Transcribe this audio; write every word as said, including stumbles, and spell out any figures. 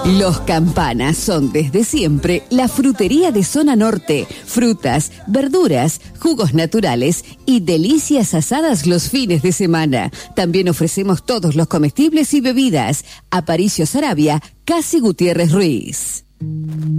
Los Campanas son desde siempre la frutería de zona norte. Frutas, verduras, jugos naturales y delicias asadas los fines de semana. También ofrecemos todos los comestibles y bebidas. Aparicio Sarabia, Casi Gutiérrez Ruiz.